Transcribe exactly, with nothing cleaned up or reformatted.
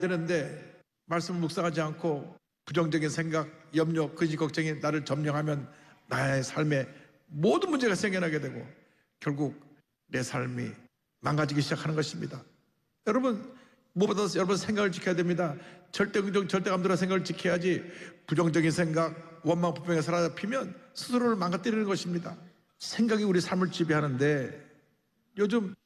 되는데 말씀을 묵상하지 않고 부정적인 생각, 염려, 거짓 걱정이 나를 점령하면 나의 삶에 모든 문제가 생겨나게 되고 결국 내 삶이 망가지기 시작하는 것입니다. 여러분, 무엇보다 여러분 생각을 지켜야 됩니다. 절대 긍정, 절대 감도라 생각을 지켜야지 부정적인 생각, 원망, 불평에 사로잡히면 스스로를 망가뜨리는 것입니다. 생각이 우리 삶을 지배하는데 요즘